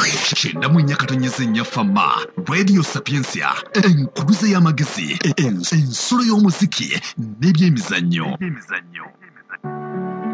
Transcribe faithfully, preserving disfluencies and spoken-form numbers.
Kyenda mu nnya katonnyeze nnya fama Radio Sapiensia enkuluze y'amagezi ensulo y'omuziki n'ebyemizannyo.